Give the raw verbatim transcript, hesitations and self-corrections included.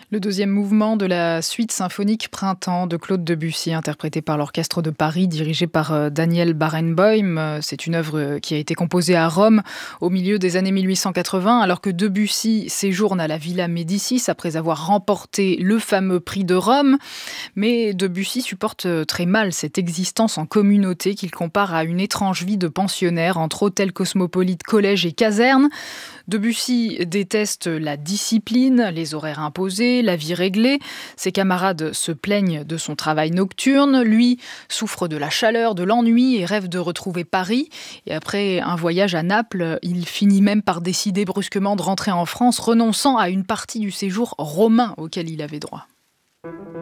Le deuxième mouvement de la suite symphonique Printemps de Claude Debussy, interprété par l'Orchestre de Paris, dirigé par euh, Daniel Barenboim. Euh, C'est une œuvre euh, qui a été composée à Rome au milieu des années mille huit cent quatre-vingts, alors que Debussy séjourne à la Villa Médicis après avoir remporté le fameux prix de Rome. Mais Debussy supporte euh, très mal cette existence en communauté qu'il compare à une étrange vie de pensionnaire entre hôtels cosmopolites, collèges et casernes. Debussy déteste la discipline, les horaires imposés, la vie réglée. Ses camarades se plaignent de son travail nocturne. Lui souffre de la chaleur, de l'ennui et rêve de retrouver Paris. Et après un voyage à Naples, il finit même par décider brusquement de rentrer en France, renonçant à une partie du séjour romain auquel il avait droit.